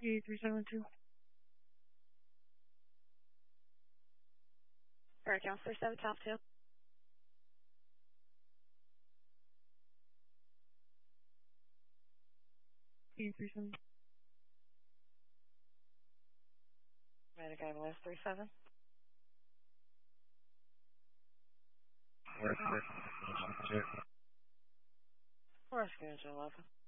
372. Alright, Counselor 7, top 2. P37. Medic Ambulance 37. Rescue Engine 11.